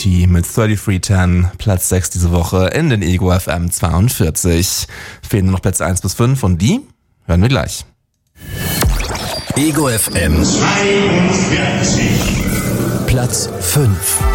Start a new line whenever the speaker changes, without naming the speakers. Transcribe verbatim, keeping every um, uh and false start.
Avicii mit dreiunddreißig zehn, Platz sechs diese Woche in den Ego F M zweiundvierzig. Fehlen nur noch Plätze eins bis fünf und die hören wir gleich.
Ego F M
zweiundvierzig.
Platz fünf.